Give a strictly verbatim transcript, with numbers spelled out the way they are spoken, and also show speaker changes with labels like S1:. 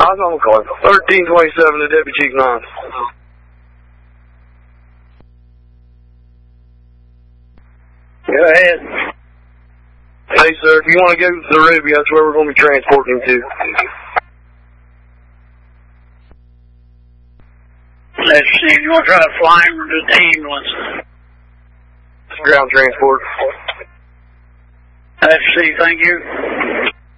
S1: I was on the call. thirteen twenty-seven to Deputy Chief nine.
S2: Go ahead.
S1: Hey, sir, if you want to go to the Ruby, that's where we're going to be transporting to.
S2: Let's see if you want to try to fly him to the ambulance.
S1: Ground transport.
S2: Let's see, thank you.